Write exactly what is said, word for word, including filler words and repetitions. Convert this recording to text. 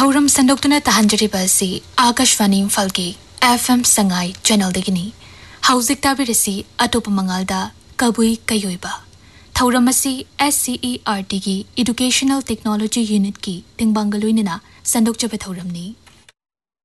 थौरम संदोक्तुना तहंजरिबा असि Akashvani इम्फालगी F M Sangai चैनलदगिनी हौजिक ताबिरसि अतोप मंगालदा कबुई कयोइबा थौरम असि S C E R T की एजुकेशनल टेक्नोलॉजी यूनिट की तिंगबांगलुइनना संदोक्चबा थौरमनी।